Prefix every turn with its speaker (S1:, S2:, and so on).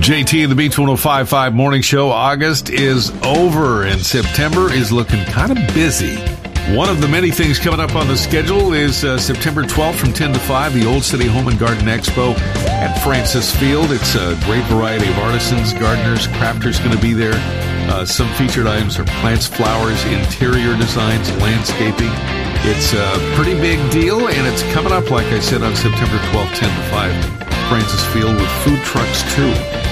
S1: JT and the Beach 105.5 Morning Show. August is over and September is looking kind of busy. One of the many things coming up on the schedule is September 12th from 10 to 5, the Old City Home and Garden Expo at Francis Field. It's a great variety of artisans, gardeners, crafters going to be there. Some featured items are plants, flowers, interior designs, landscaping. It's a pretty big deal, and it's coming up, like I said, on September 12th, 10 to 5, Francis Field, with food trucks too.